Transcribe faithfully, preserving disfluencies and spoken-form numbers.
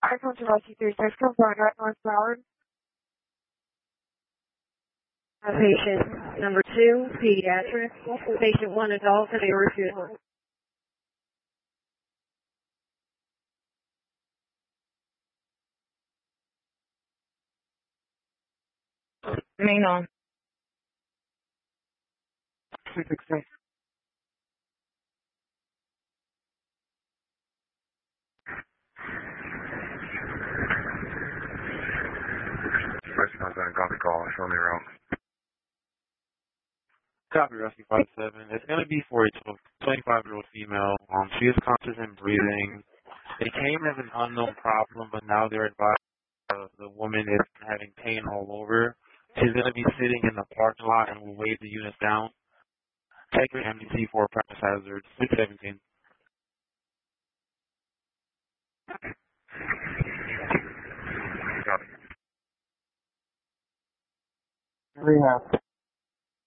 I come to Rusty three six from Broward, North Broward. Uh, patient number two, pediatric. Patient one, adult, and a refusal. Remain on. six six six. Rusty five seven, copy call. Show me around. Copy, Rusty five seven. It's going to be for a twenty-five-year-old female. Um, she is conscious and breathing. It came as an unknown problem, but now they're advised uh, the woman is having pain all over. She's going to be sitting in the parking lot and will wave the unit down. Check your M D C for a practice hazard. six seventeen. Copy. Rehab.